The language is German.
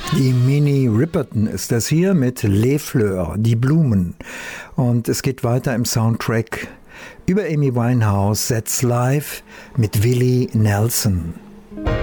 Die Minnie Riperton ist das hier mit Les Fleurs, die Blumen. Und es geht weiter im Soundtrack über Amy Winehouse, That's Life mit Willie Nelson.